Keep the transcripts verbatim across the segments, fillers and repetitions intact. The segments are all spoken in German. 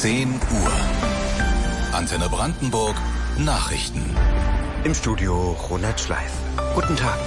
zehn Uhr. Antenne Brandenburg Nachrichten. Im Studio Ronald Schleif. Guten Tag.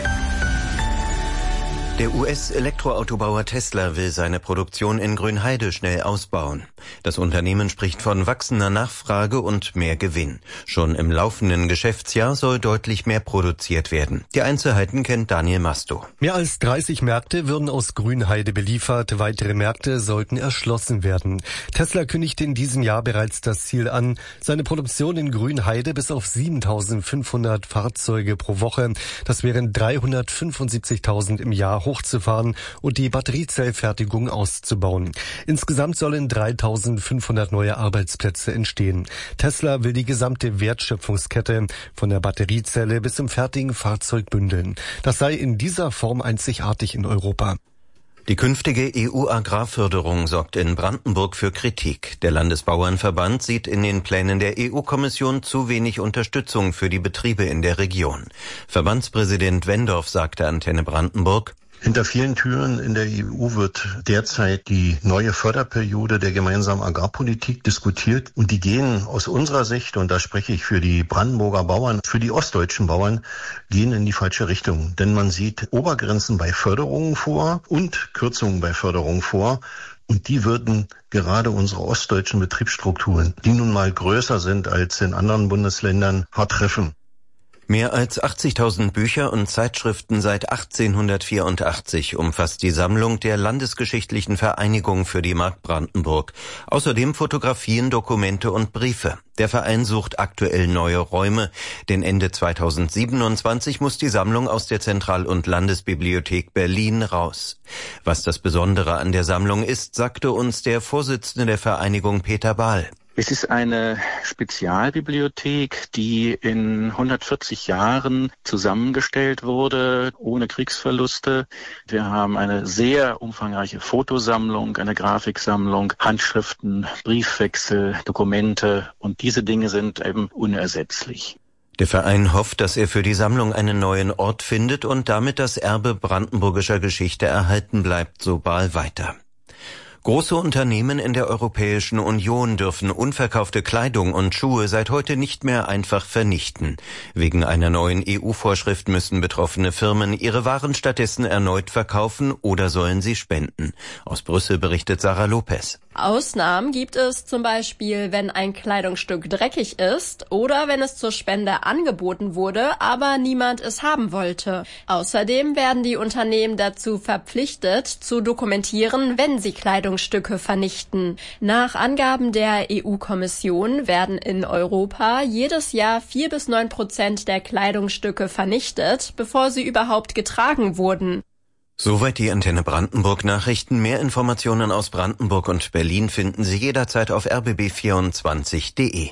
Der U S-Elektroautobauer Tesla will seine Produktion in Grünheide schnell ausbauen. Das Unternehmen spricht von wachsender Nachfrage und mehr Gewinn. Schon im laufenden Geschäftsjahr soll deutlich mehr produziert werden. Die Einzelheiten kennt Daniel Masto. Mehr als dreißig Märkte würden aus Grünheide beliefert. Weitere Märkte sollten erschlossen werden. Tesla kündigte in diesem Jahr bereits das Ziel an, seine Produktion in Grünheide bis auf siebentausendfünfhundert Fahrzeuge pro Woche, das wären dreihundertfünfundsiebzigtausend im Jahr, hochzufahren und die Batteriezellfertigung auszubauen. Insgesamt sollen dreitausendfünfhundert neue Arbeitsplätze entstehen. Tesla will die gesamte Wertschöpfungskette von der Batteriezelle bis zum fertigen Fahrzeug bündeln. Das sei in dieser Form einzigartig in Europa. Die künftige E U-Agrarförderung sorgt in Brandenburg für Kritik. Der Landesbauernverband sieht in den Plänen der E U-Kommission zu wenig Unterstützung für die Betriebe in der Region. Verbandspräsident Wendorf sagte Antenne Brandenburg: Hinter vielen Türen in der E U wird derzeit die neue Förderperiode der gemeinsamen Agrarpolitik diskutiert. Und die gehen aus unserer Sicht, und da spreche ich für die Brandenburger Bauern, für die ostdeutschen Bauern, gehen in die falsche Richtung. Denn man sieht Obergrenzen bei Förderungen vor und Kürzungen bei Förderungen vor. Und die würden gerade unsere ostdeutschen Betriebsstrukturen, die nun mal größer sind als in anderen Bundesländern, hart treffen. Mehr als achtzigtausend Bücher und Zeitschriften seit achtzehnhundertvierundachtzig umfasst die Sammlung der Landesgeschichtlichen Vereinigung für die Mark Brandenburg. Außerdem Fotografien, Dokumente und Briefe. Der Verein sucht aktuell neue Räume, denn Ende zweitausendsiebenundzwanzig muss die Sammlung aus der Zentral- und Landesbibliothek Berlin raus. Was das Besondere an der Sammlung ist, sagte uns der Vorsitzende der Vereinigung Peter Bahl. Es ist eine Spezialbibliothek, die in hundertvierzig Jahren zusammengestellt wurde, ohne Kriegsverluste. Wir haben eine sehr umfangreiche Fotosammlung, eine Grafiksammlung, Handschriften, Briefwechsel, Dokumente, und diese Dinge sind eben unersetzlich. Der Verein hofft, dass er für die Sammlung einen neuen Ort findet und damit das Erbe brandenburgischer Geschichte erhalten bleibt, so Bahl weiter. Große Unternehmen in der Europäischen Union dürfen unverkaufte Kleidung und Schuhe seit heute nicht mehr einfach vernichten. Wegen einer neuen E U-Vorschrift müssen betroffene Firmen ihre Waren stattdessen erneut verkaufen oder sollen sie spenden. Aus Brüssel berichtet Sarah Lopez. Ausnahmen gibt es zum Beispiel, wenn ein Kleidungsstück dreckig ist oder wenn es zur Spende angeboten wurde, aber niemand es haben wollte. Außerdem werden die Unternehmen dazu verpflichtet, zu dokumentieren, wenn sie Kleidungsstücke vernichten. Nach Angaben der E U-Kommission werden in Europa jedes Jahr vier bis neun Prozent der Kleidungsstücke vernichtet, bevor sie überhaupt getragen wurden. Soweit die Antenne Brandenburg Nachrichten. Mehr Informationen aus Brandenburg und Berlin finden Sie jederzeit auf r b b vierundzwanzig punkt d e.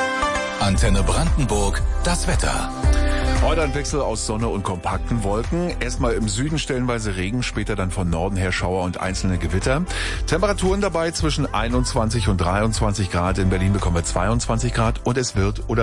Antenne Brandenburg, das Wetter. Heute ein Wechsel aus Sonne und kompakten Wolken. Erstmal im Süden stellenweise Regen, später dann von Norden her Schauer und einzelne Gewitter. Temperaturen dabei zwischen einundzwanzig und dreiundzwanzig Grad. In Berlin bekommen wir zweiundzwanzig Grad und es wird oder